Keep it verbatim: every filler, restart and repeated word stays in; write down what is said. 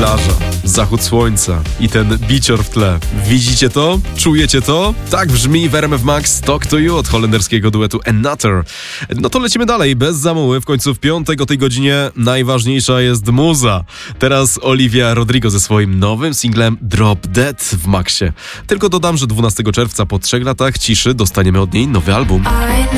plaża, zachód słońca i ten bicior w tle. Widzicie to? Czujecie to? Tak brzmi w R M F Max Talk to You od holenderskiego duetu Another. No to lecimy dalej, bez zamuły. W końcu w piątek o tej godzinie najważniejsza jest muza. Teraz Olivia Rodrigo ze swoim nowym singlem Drop Dead w Maxie. Tylko dodam, że dwunastego czerwca po trzech latach ciszy dostaniemy od niej nowy album.